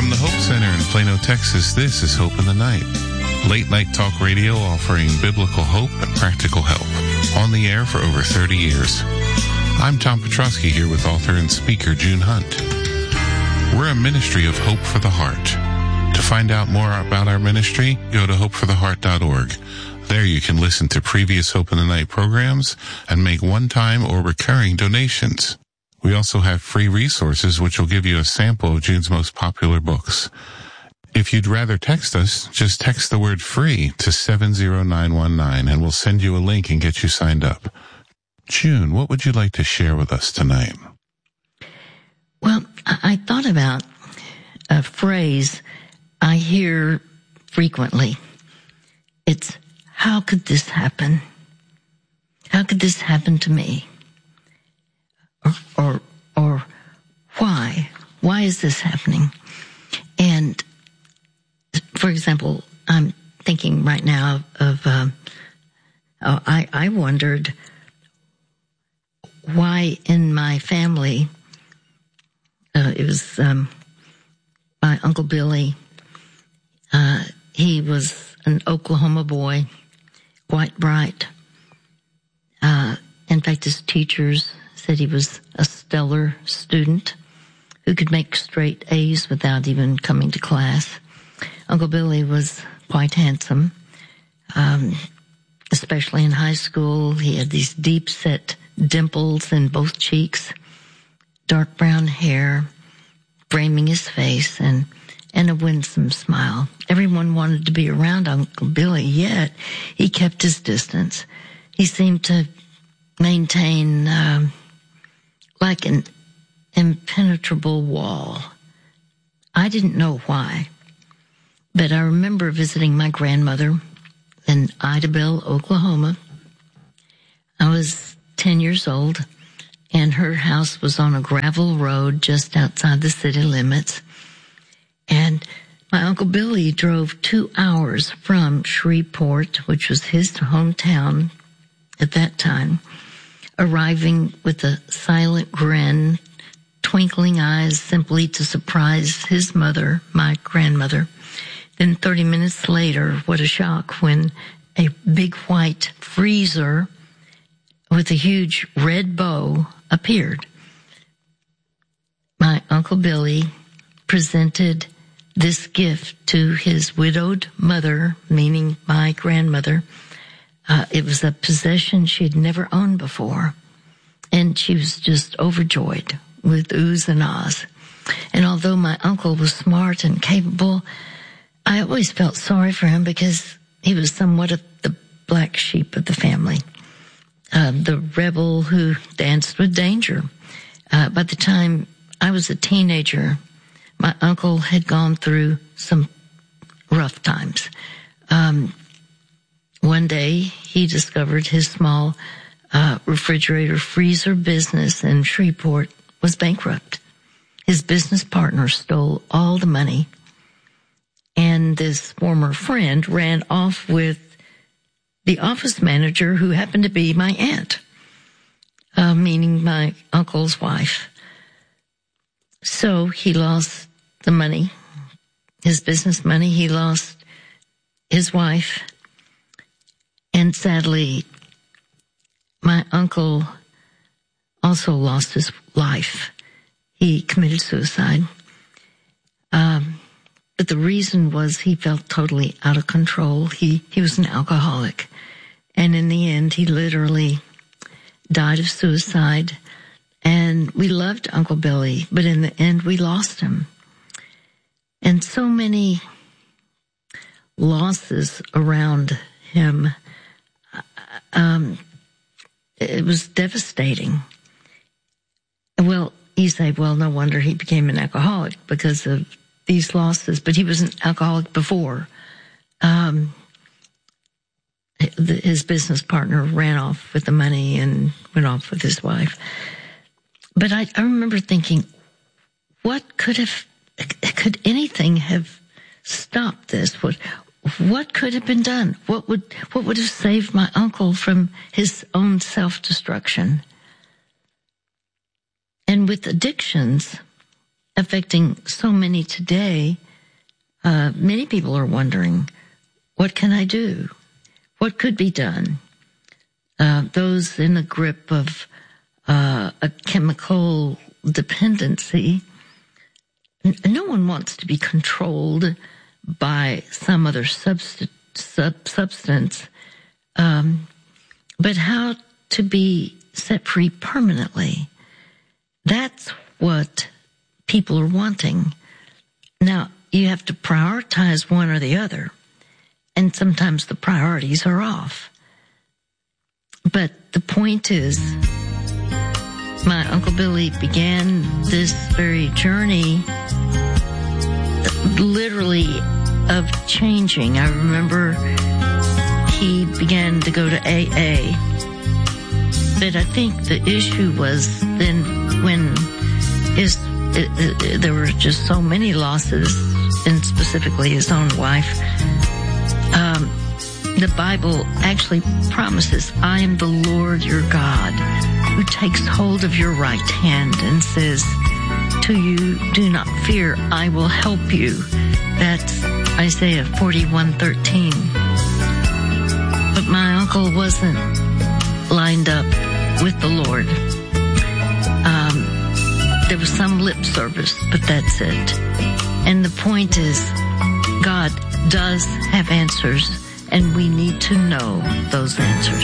From the Hope Center in Plano, Texas, this is Hope in the Night. Late night talk radio offering biblical hope and practical help. On the air for over 30 years. I'm Tom Petrosky here with author and speaker June Hunt. We're a ministry of hope for the heart. To find out more about our ministry, go to hopefortheheart.org. There you can listen to previous Hope in the Night programs and make one-time or recurring donations. We also have free resources which will give you a sample of June's most popular books. If you'd rather text us, just text the word free to 70919 and we'll send you a link and get you signed up. June, what would you like to share with us tonight? Well, I thought about a phrase I hear frequently. It's, how could this happen? How could this happen to me? Or why? Why is this happening? And, for example, I'm thinking right now of, I wondered why in my family, it was my Uncle Billy. He was an Oklahoma boy, quite bright. In fact, his teachers said he was a stellar student who could make straight A's without even coming to class. Uncle Billy was quite handsome, especially in high school. He had these deep-set dimples in both cheeks, dark brown hair, framing his face, and a winsome smile. Everyone wanted to be around Uncle Billy, yet he kept his distance. He seemed to maintain like an impenetrable wall. I didn't know why, but I remember visiting my grandmother in Idabel, Oklahoma. I was 10 years old, and her house was on a gravel road just outside the city limits. And my Uncle Billy drove 2 hours from Shreveport, which was his hometown at that time, arriving with a silent grin, twinkling eyes simply to surprise his mother, my grandmother. Then 30 minutes later, what a shock when a big white freezer with a huge red bow appeared. My Uncle Billy presented this gift to his widowed mother, meaning my grandmother. It was a possession she had never owned before, and she was just overjoyed with oohs and ahs. And although my uncle was smart and capable, I always felt sorry for him because he was somewhat of the black sheep of the family, the rebel who danced with danger. By the time I was a teenager, my uncle had gone through some rough times. One day, he discovered his small refrigerator freezer business in Shreveport was bankrupt. His business partner stole all the money, and this former friend ran off with the office manager, who happened to be my aunt, meaning my uncle's wife. So he lost the money, his business money. He lost his wife. And sadly, my uncle also lost his life. He committed suicide. But the reason was he felt totally out of control. He was an alcoholic. And in the end, he literally died of suicide. And we loved Uncle Billy, but in the end, we lost him. And so many losses around him. It was devastating. Well, you say, well, no wonder he became an alcoholic because of these losses, but he was an alcoholic before. His business partner ran off with the money and went off with his wife. But I remember thinking, could anything have stopped this? What could have been done? What would have saved my uncle from his own self-destruction? And with addictions, affecting so many today, many people are wondering, what can I do? What could be done? Those in the grip of a chemical dependency, no one wants to be controlled by some other substance, but how to be set free permanently. That's what people are wanting. Now, you have to prioritize one or the other, and sometimes the priorities are off. But the point is, my Uncle Billy began this very journey literally of changing. I remember he began to go to AA. But I think the issue was then when there were just so many losses, and specifically his own wife. The Bible actually promises, I am the Lord your God, who takes hold of your right hand and says to you, do not fear, I will help you. That's Isaiah 41:13. But my uncle wasn't lined up with the Lord. There was some lip service, but that's it. And the point is, God does have answers, and we need to know those answers.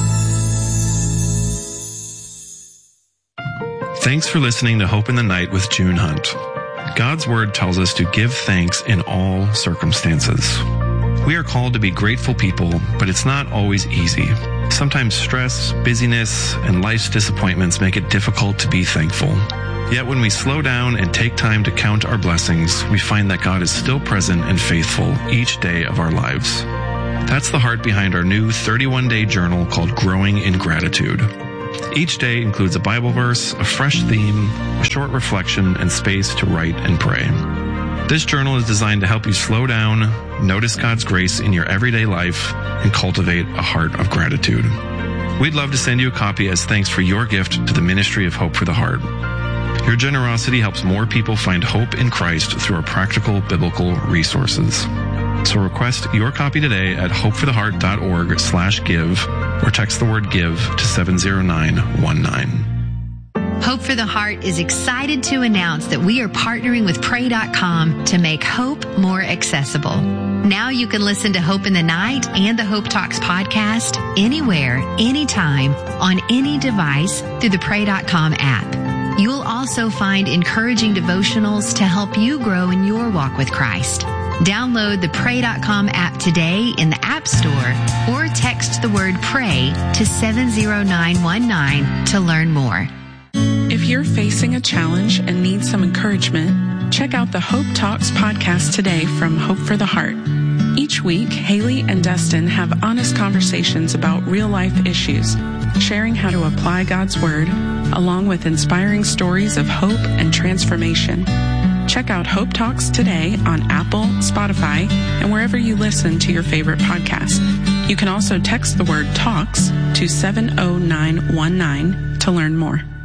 Thanks for listening to Hope in the Night with June Hunt. God's Word tells us to give thanks in all circumstances. We are called to be grateful people, but it's not always easy. Sometimes stress, busyness, and life's disappointments make it difficult to be thankful. Yet when we slow down and take time to count our blessings, we find that God is still present and faithful each day of our lives. That's the heart behind our new 31-day journal called Growing in Gratitude. Each day includes a Bible verse, a fresh theme, a short reflection, and space to write and pray. This journal is designed to help you slow down, notice God's grace in your everyday life, and cultivate a heart of gratitude. We'd love to send you a copy as thanks for your gift to the Ministry of Hope for the Heart. Your generosity helps more people find hope in Christ through our practical biblical resources. So request your copy today at hopefortheheart.org/give or text the word give to 70919. Hope for the Heart is excited to announce that we are partnering with Pray.com to make hope more accessible. Now you can listen to Hope in the Night and the Hope Talks podcast anywhere, anytime, on any device through the Pray.com app. You'll also find encouraging devotionals to help you grow in your walk with Christ. Download the Pray.com app today in the App Store or text the word PRAY to 70919 to learn more. If you're facing a challenge and need some encouragement, check out the Hope Talks podcast today from Hope for the Heart. Each week, Haley and Dustin have honest conversations about real-life issues, sharing how to apply God's Word, along with inspiring stories of hope and transformation. Check out Hope Talks today on Apple, Spotify, and wherever you listen to your favorite podcast. You can also text the word TALKS to 70919 to learn more.